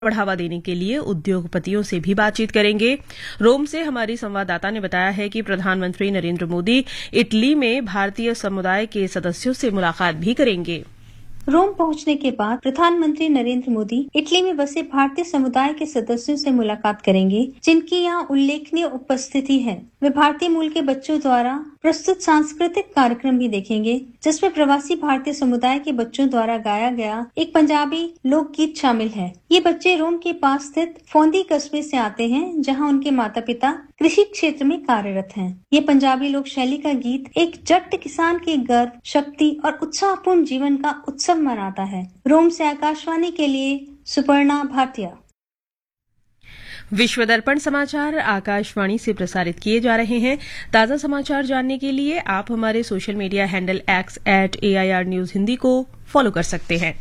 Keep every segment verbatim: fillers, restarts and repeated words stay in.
बढ़ावा देने के लिए उद्योगपतियों से भी बातचीत करेंगे। रोम से हमारी संवाददाता ने बताया है कि प्रधानमंत्री नरेंद्र मोदी इटली में भारतीय समुदाय के सदस्यों से मुलाकात भी करेंगे। रोम पहुंचने के बाद प्रधानमंत्री नरेंद्र मोदी इटली में बसे भारतीय समुदाय के सदस्यों से मुलाकात करेंगे, जिनकी यहां उल्लेखनीय उपस्थिति है। वे भारतीय मूल के बच्चों द्वारा प्रस्तुत सांस्कृतिक कार्यक्रम भी देखेंगे, जिसमें प्रवासी भारतीय समुदाय के बच्चों द्वारा गाया गया एक पंजाबी लोकगीत शामिल है। ये बच्चे रोम के पास स्थित फोंदी कस्बे से आते हैं, जहां उनके माता पिता कृषि क्षेत्र में कार्यरत हैं। ये पंजाबी लोक शैली का गीत एक जट किसान के गर्व, शक्ति और उत्साहपूर्ण जीवन का उत्सव मनाता है। रोम से आकाशवाणी के लिए सुपर्णा भाटिया। विश्व दर्पण समाचार आकाशवाणी से प्रसारित किए जा रहे हैं। ताजा समाचार जानने के लिए आप हमारे social media handle x eight A I R news Hindi को फॉलो कर सकते हैं।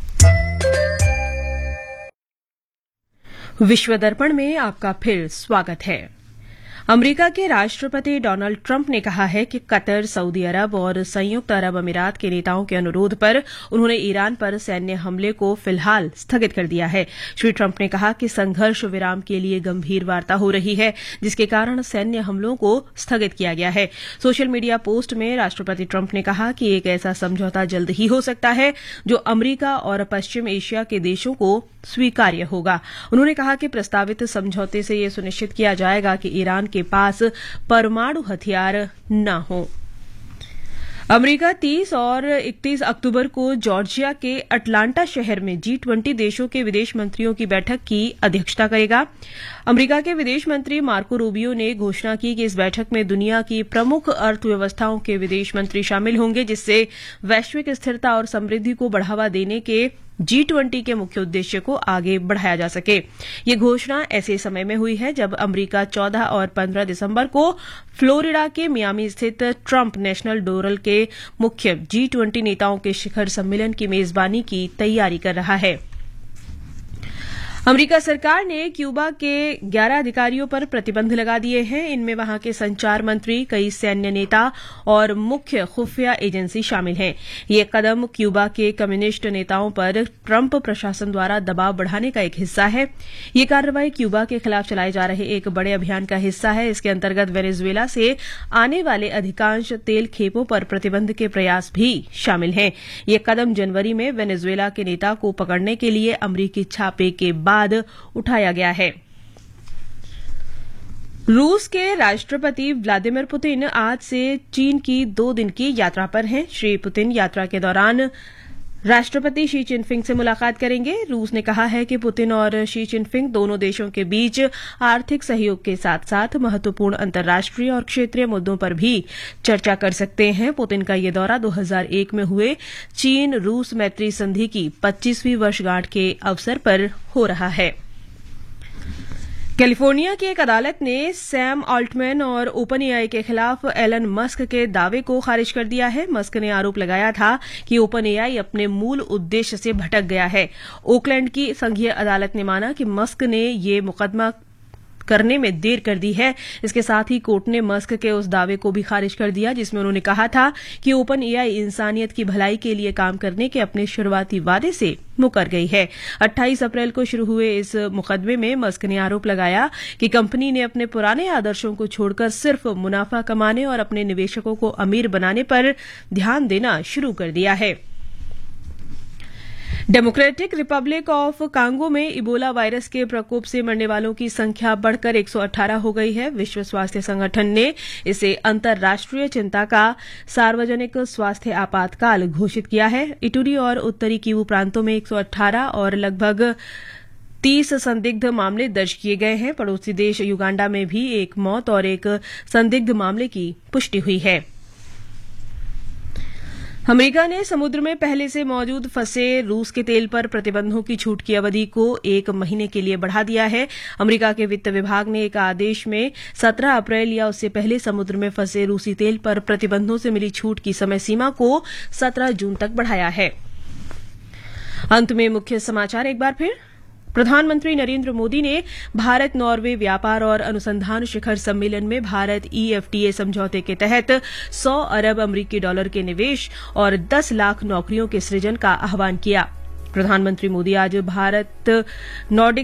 विश्व दर्पण में आपका फिर स्वागत है। अमेरिका के राष्ट्रपति डोनाल्ड ट्रंप ने कहा है कि कतर, सऊदी अरब और संयुक्त अरब अमीरात के नेताओं के अनुरोध पर उन्होंने ईरान पर सैन्य हमले को फिलहाल स्थगित कर दिया है। श्री ट्रंप ने कहा कि संघर्ष विराम के लिए गंभीर वार्ता हो रही है, जिसके कारण सैन्य हमलों को स्थगित किया गया है। सोशल मीडिया पोस्ट में राष्ट्रपति ट्रंप ने कहा कि एक ऐसा समझौता जल्द ही हो सकता है जो अमेरिका और पश्चिम एशिया के देशों को स्वीकार्य होगा। उन्होंने कहा कि प्रस्तावित समझौते से यह सुनिश्चित किया जाएगा कि ईरान के पास परमाणु हथियार न हो। अमेरिका तीस और इकतीस अक्टूबर को जॉर्जिया के अटलांटा शहर में जी ट्वेंटी देशों के विदेश मंत्रियों की बैठक की अध्यक्षता करेगा। अमेरिका के विदेश मंत्री मार्को रूबियो ने घोषणा की कि इस बैठक में दुनिया की प्रमुख अर्थव्यवस्थाओं के विदेश मंत्री शामिल होंगे, जिससे वैश्विक स्थिरता और समृद्धि को बढ़ावा देने के जी ट्वेंटी के मुख्य उद्देश्य को आगे बढ़ाया जा सके। ये घोषणा ऐसे समय में हुई है जब अमेरिका चौदह और पंद्रह दिसंबर को फ्लोरिडा के मियामी स्थित ट्रंप नेशनल डोरल के मुख्य जी ट्वेंटी नेताओं के शिखर सम्मेलन की मेजबानी की तैयारी कर रहा है। अमेरिका सरकार ने क्यूबा के ग्यारह अधिकारियों पर प्रतिबंध लगा दिए हैं। इनमें वहां के संचार मंत्री, कई सैन्य नेता और मुख्य खुफिया एजेंसी शामिल हैं। ये कदम क्यूबा के कम्युनिस्ट नेताओं पर ट्रंप प्रशासन द्वारा दबाव बढ़ाने का एक हिस्सा है। ये कार्रवाई क्यूबा के खिलाफ चलाए जा रहे एक बड़े अभियान का हिस्सा है। इसके अंतर्गत वेनेजुएला से आने वाले अधिकांश तेल खेपों पर प्रतिबंध के प्रयास भी शामिल हैं। ये कदम जनवरी में वेनेजुएला के नेता को पकड़ने के लिए अमेरिकी छापे के बाद उठाया गया है। रूस के राष्ट्रपति व्लादिमीर पुतिन आज से चीन की दो दिन की यात्रा पर हैं। श्री पुतिन यात्रा के दौरान राष्ट्रपति शी चिनफिंग से मुलाकात करेंगे। रूस ने कहा है कि पुतिन और शी चिनफिंग दोनों देशों के बीच आर्थिक सहयोग के साथ साथ महत्वपूर्ण अंतर्राष्ट्रीय और क्षेत्रीय मुद्दों पर भी चर्चा कर सकते हैं। पुतिन का ये दौरा दो हज़ार एक में हुए चीन रूस मैत्री संधि की पच्चीसवीं वर्षगांठ के अवसर पर हो रहा है। कैलिफोर्निया की एक अदालत ने सैम ऑल्टमैन और ओपन ए आई के खिलाफ एलन मस्क के दावे को खारिज कर दिया है। मस्क ने आरोप लगाया था कि ओपन ए आई अपने मूल उद्देश्य से भटक गया है। ओकलैंड की संघीय अदालत ने माना कि मस्क ने ये मुकदमा करने में देर कर दी है। इसके साथ ही कोर्ट ने मस्क के उस दावे को भी खारिज कर दिया जिसमें उन्होंने कहा था कि ओपन ए आई इंसानियत की भलाई के लिए काम करने के अपने शुरुआती वादे से मुकर गई है। अट्ठाईस अप्रैल को शुरू हुए इस मुकदमे में मस्क ने आरोप लगाया कि कंपनी ने अपने पुराने आदर्शों को छोड़कर सिर्फ मुनाफा कमाने और अपने निवेशकों को अमीर बनाने पर ध्यान देना शुरू कर दिया है। डेमोक्रेटिक रिपब्लिक ऑफ कांगो में इबोला वायरस के प्रकोप से मरने वालों की संख्या बढ़कर एक सौ अठारह हो गई है। विश्व स्वास्थ्य संगठन ने इसे अंतर्राष्ट्रीय चिंता का सार्वजनिक स्वास्थ्य आपातकाल घोषित किया है। इटूरी और उत्तरी किवू प्रांतों में एक सौ अठारह और लगभग तीस संदिग्ध मामले दर्ज किए गए हैं। पड़ोसी देश युगांडा में भी एक मौत और एक संदिग्ध मामले की पुष्टि हुई है। अमेरिका ने समुद्र में पहले से मौजूद फंसे रूस के तेल पर प्रतिबंधों की छूट की अवधि को एक महीने के लिए बढ़ा दिया है। अमेरिका के वित्त विभाग ने एक आदेश में सत्रह अप्रैल या उससे पहले समुद्र में फंसे रूसी तेल पर प्रतिबंधों से मिली छूट की समय सीमा को सत्रह जून तक बढ़ाया है। अंत में मुख्य समाचार एक बार फिर। प्रधानमंत्री नरेंद्र मोदी ने भारत नॉर्वे व्यापार और अनुसंधान शिखर सम्मेलन में Bharat E F T A समझौते के तहत सौ अरब अमरीकी डॉलर के निवेश और दस लाख नौकरियों के सृजन का आह्वान किया। प्रधानमंत्री मोदी आज भारत नॉर्डिक